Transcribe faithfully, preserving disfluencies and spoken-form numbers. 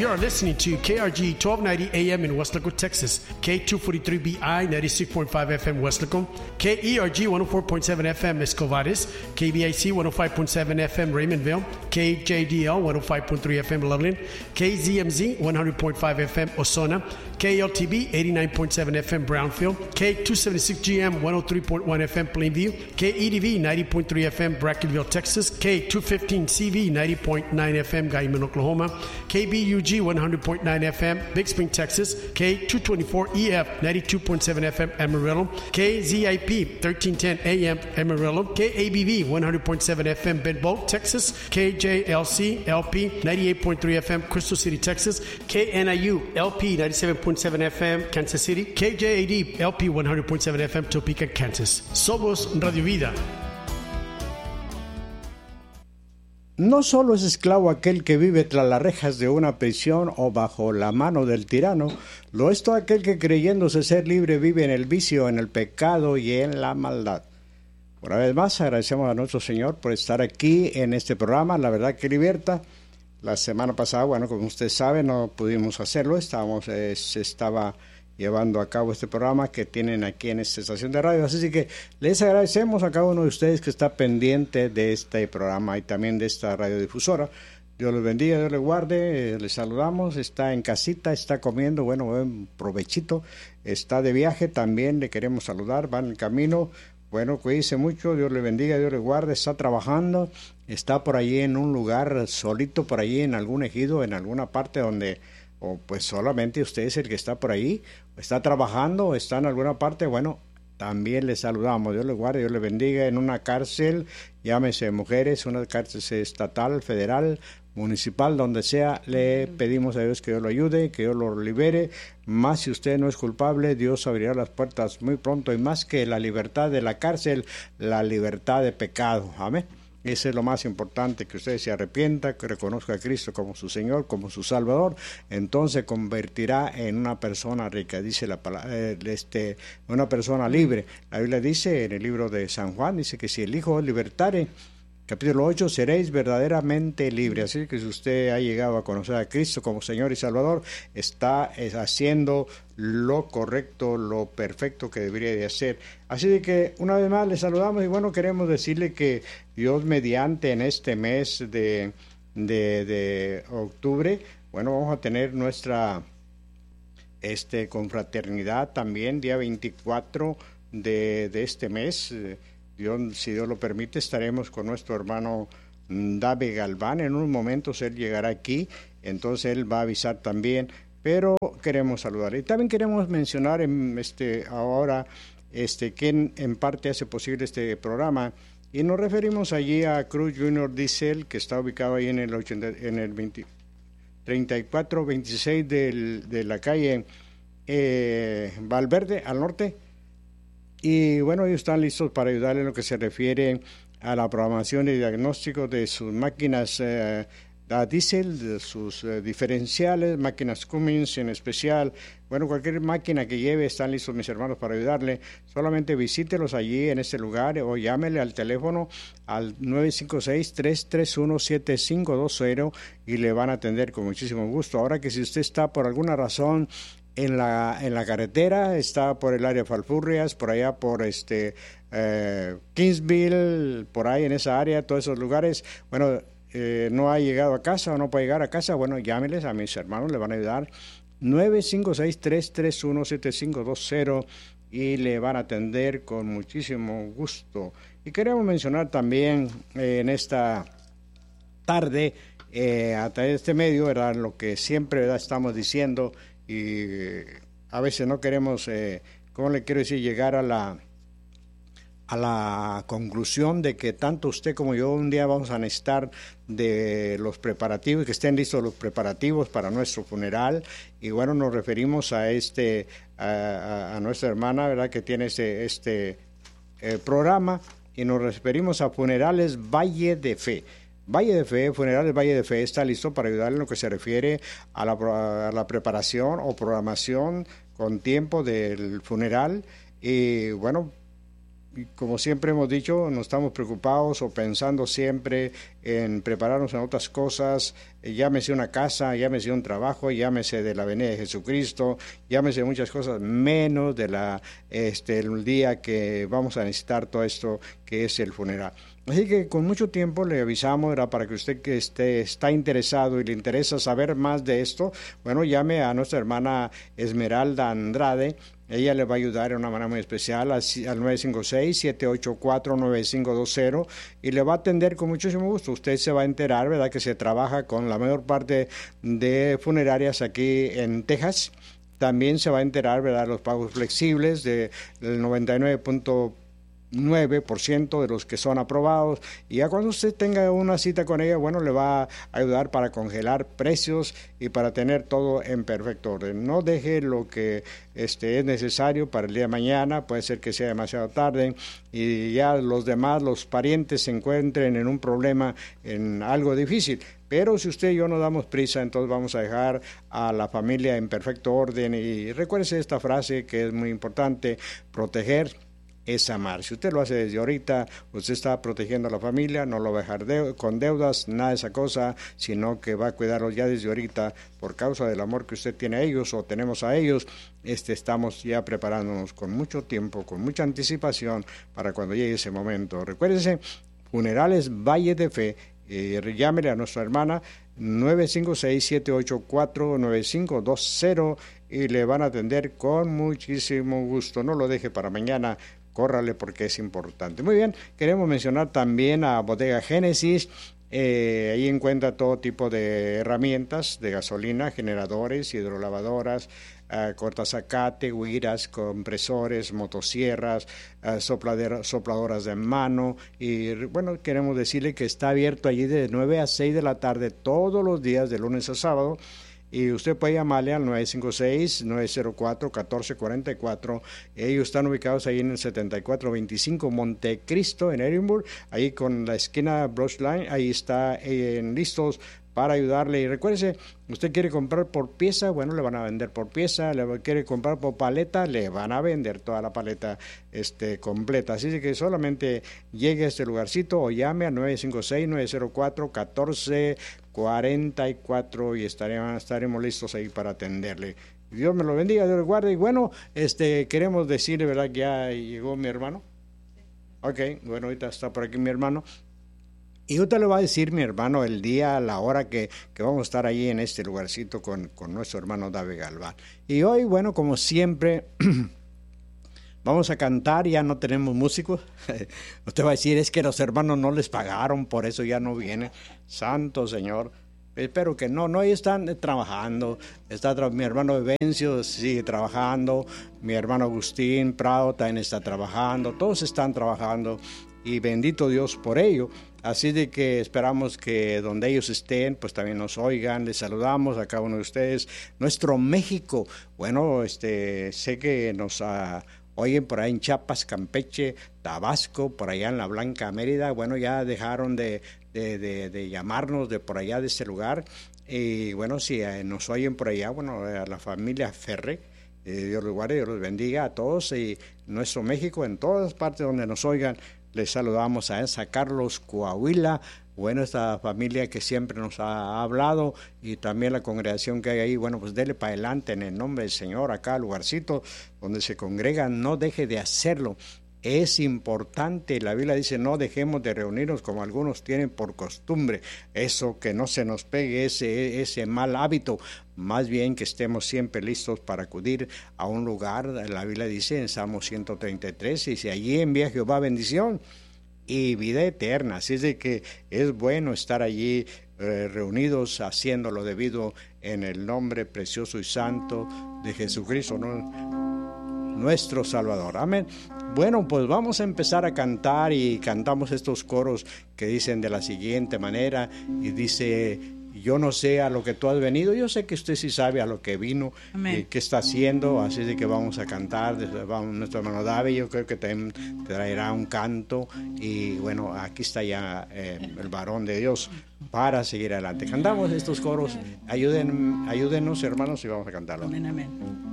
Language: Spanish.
You are listening to K R G twelve ninety A M in West Laco, Texas, K two forty-three B I ninety-six point five F M West Laco, K E R G one oh four point seven F M Escovares, K B I C one oh five point seven F M Raymondville, K J D L one oh five point three F M Loveland, K Z M Z one hundred point five F M Osona, K L T B eighty-nine point seven F M Brownfield, K two seventy-six G M one oh three point one F M Plainview, K E D V ninety point three F M Brackenville, Texas, K two fifteen C V ninety point nine F M Guyman, Oklahoma, K B U G one hundred point nine F M Big Spring, Texas, K two twenty-four E F ninety-two point seven F M Amarillo, K Z I P thirteen ten A M Amarillo, K A B V one hundred point seven F M Benbow, Texas, K J L C L P ninety-eight point three F M Crystal City, Texas, K N I U L P ninety-seven point seven F M Kansas City, K J A D L P one hundred point seven F M Topeka, Kansas. Somos Radio Vida. No solo es esclavo aquel que vive tras las rejas de una prisión o bajo la mano del tirano, lo es todo aquel que creyéndose ser libre vive en el vicio, en el pecado y en la maldad. Una vez más agradecemos a nuestro Señor por estar aquí en este programa, La Verdad que Liberta. La semana pasada, bueno, como usted sabe, no pudimos hacerlo, estábamos, eh, se estaba llevando a cabo este programa que tienen aquí en esta estación de radio. Así que les agradecemos a cada uno de ustedes que está pendiente de este programa y también de esta radiodifusora. Dios les bendiga, Dios les guarde, eh, les saludamos, está en casita, está comiendo, bueno, buen provechito, está de viaje, también le queremos saludar, va en el camino, bueno, cuídense mucho, Dios le bendiga, Dios le guarde, está trabajando, está por allí en un lugar solito, por allí en algún ejido, en alguna parte donde o pues solamente usted es el que está por ahí, está trabajando, o está en alguna parte, bueno, también le saludamos, Dios le guarde, Dios le bendiga, en una cárcel, llámese mujeres, una cárcel estatal, federal, municipal, donde sea, le pedimos a Dios que Dios lo ayude, que Dios lo libere, más si usted no es culpable, Dios abrirá las puertas muy pronto, y más que la libertad de la cárcel, la libertad de pecado, amén. Eso es lo más importante, que usted se arrepienta, que reconozca a Cristo como su Señor, como su Salvador, entonces se convertirá en una persona rica, dice la palabra, eh, este, una persona libre. La Biblia dice en el libro de San Juan, dice que si el Hijo os libertare, capítulo ocho, seréis verdaderamente libres. Así que si usted ha llegado a conocer a Cristo como Señor y Salvador, está haciendo lo correcto, lo perfecto que debería de hacer. Así de que una vez más le saludamos y bueno, queremos decirle que Dios mediante en este mes de, de, de octubre, bueno, vamos a tener nuestra este confraternidad también, día veinticuatro de, de este mes. Dios, si Dios lo permite, estaremos con nuestro hermano David Galván. En unos momentos él llegará aquí, entonces él va a avisar también, pero queremos saludar. Y también queremos mencionar en este ahora este quien en parte hace posible este programa, y nos referimos allí a Cruz Junior Diesel, que está ubicado ahí en el ochenta, en el veinte, treinta y cuatro veintiséis del, de la calle eh, Valverde, al norte. Y bueno, ellos están listos para ayudarle en lo que se refiere a la programación y diagnóstico de sus máquinas eh, a diésel, de sus eh, diferenciales, máquinas Cummins en especial. Bueno, cualquier máquina que lleve, están listos mis hermanos para ayudarle. Solamente visítelos allí en este lugar o llámele al teléfono al nueve cinco seis, tres tres uno, siete cinco dos cero y le van a atender con muchísimo gusto. Ahora que si usted está por alguna razón en la en la carretera, está por el área de Falfurrias, por allá por este eh, Kingsville, por ahí en esa área, todos esos lugares, bueno, eh, no ha llegado a casa o no puede llegar a casa, bueno, llámeles a mis hermanos, le van a ayudar, nueve cinco seis, tres tres uno, siete cinco dos cero y le van a atender con muchísimo gusto. Y queremos mencionar también eh, en esta tarde, eh, a través de este medio, ¿verdad?, lo que siempre, ¿verdad?, estamos diciendo, y a veces no queremos, eh, ¿cómo le quiero decir?, llegar a la a la conclusión de que tanto usted como yo un día vamos a necesitar de los preparativos, que estén listos los preparativos para nuestro funeral. Y bueno, nos referimos a este a, a nuestra hermana, ¿verdad?, que tiene este, este eh, programa, y nos referimos a Funerales Valle de Fe. Valle de Fe, Funerales Valle de Fe está listo para ayudarle en lo que se refiere a la, a la preparación o programación con tiempo del funeral. Y bueno, como siempre hemos dicho, no estamos preocupados o pensando siempre en prepararnos en otras cosas, llámese una casa, llámese un trabajo, llámese de la venida de Jesucristo, llámese muchas cosas, menos de la este el día que vamos a necesitar todo esto que es el funeral. Así que con mucho tiempo le avisamos, era para que usted que esté, está interesado y le interesa saber más de esto, bueno, llame a nuestra hermana Esmeralda Andrade. Ella le va a ayudar de una manera muy especial al nueve cinco seis, siete ocho cuatro, nueve cinco dos cero y le va a atender con muchísimo gusto. Usted se va a enterar, ¿verdad?, que se trabaja con la mayor parte de funerarias aquí en Texas. También se va a enterar, ¿verdad?, los pagos flexibles del noventa y nueve punto nueve por ciento de los que son aprobados, y ya cuando usted tenga una cita con ella, bueno, le va a ayudar para congelar precios y para tener todo en perfecto orden. No deje lo que este es necesario para el día de mañana, puede ser que sea demasiado tarde y ya los demás, los parientes se encuentren en un problema, en algo difícil. Pero si usted y yo no damos prisa, entonces vamos a dejar a la familia en perfecto orden. Y recuérdese esta frase que es muy importante: proteger es amar. Si usted lo hace desde ahorita, usted está protegiendo a la familia, no lo va a dejar de, con deudas, nada de esa cosa, sino que va a cuidarlos ya desde ahorita por causa del amor que usted tiene a ellos o tenemos a ellos. Este, estamos ya preparándonos con mucho tiempo, con mucha anticipación para cuando llegue ese momento. Recuérdese, Funerales Valle de Fe. Eh, llámele a nuestra hermana nueve cinco seis, siete ocho cuatro, nueve cinco dos cero y le van a atender con muchísimo gusto. No lo deje para mañana, córrale porque es importante. Muy bien, queremos mencionar también a Bodega Génesis. Eh, ahí encuentra todo tipo de herramientas de gasolina, generadores, hidrolavadoras, uh, cortazacate, guiras, compresores, motosierras, uh, sopladoras de mano. Y bueno, queremos decirle que está abierto allí de nueve a seis de la tarde todos los días, de lunes a sábado. Y usted puede llamarle al nueve cinco seis, nueve cero cuatro, uno cuatro cuatro cuatro. Ellos están ubicados ahí en el setenta y cuatro veinticinco Montecristo, en Edinburgh, ahí con la esquina Brush Line. Ahí está eh, listos para ayudarle. Y recuérdese, usted quiere comprar por pieza, bueno, le van a vender por pieza. Le quiere comprar por paleta, le van a vender toda la paleta este, completa. Así que solamente llegue a este lugarcito o llame a nueve cinco seis, nueve cero cuatro, uno cuatro cuarenta y cuatro y estaremos, estaremos listos ahí para atenderle. Dios me lo bendiga, Dios le guarde. Y bueno, este queremos decirle, ¿verdad?, que ya llegó mi hermano. Ok, bueno, ahorita está por aquí mi hermano. Y ahorita le va a decir mi hermano el día, la hora que, que vamos a estar ahí en este lugarcito con, con nuestro hermano David Galván. Y hoy, bueno, como siempre, vamos a cantar, ya no tenemos músicos. Usted va a decir, es que los hermanos no les pagaron, por eso ya no vienen. Santo Señor, espero que no, no, ellos están trabajando. Está tra- mi hermano Evencio sigue trabajando, mi hermano Agustín Prado también está trabajando, todos están trabajando y bendito Dios por ello. Así de que esperamos que donde ellos estén, pues también nos oigan. Les saludamos a cada uno de ustedes. Nuestro México, bueno, este, sé que nos uh, oyen por ahí en Chiapas, Campeche, Tabasco, por allá en la Blanca Mérida. Bueno, ya dejaron de, de, de, de llamarnos de por allá, de este lugar. Y bueno, si eh, nos oyen por allá, bueno, a la familia Ferre, eh, Dios los guarde, Dios los bendiga a todos. Y nuestro México, en todas partes donde nos oigan, les saludamos a San Carlos, Coahuila, bueno, esta familia que siempre nos ha hablado y también la congregación que hay ahí. Bueno, pues dele para adelante en el nombre del Señor, acá lugarcito donde se congregan, no deje de hacerlo. Es importante, la Biblia dice, no dejemos de reunirnos como algunos tienen por costumbre. Eso, que no se nos pegue ese, ese mal hábito, más bien que estemos siempre listos para acudir a un lugar. La Biblia dice en Salmo ciento treinta y tres, dice, allí envía Jehová bendición y vida eterna. Así es de que es bueno estar allí eh, reunidos, haciendo lo debido en el nombre precioso y santo de Jesucristo, ¿no?, nuestro Salvador. Amén. Bueno, pues vamos a empezar a cantar y cantamos estos coros que dicen de la siguiente manera y dice, yo no sé a lo que tú has venido, yo sé que usted sí sabe a lo que vino y qué está haciendo, así de que vamos a cantar. Vamos, nuestro hermano David, yo creo que también traerá un canto y bueno, aquí está ya eh, el varón de Dios para seguir adelante. Cantamos estos coros, ayuden, ayúdenos hermanos y vamos a cantarlo. Amén, amén.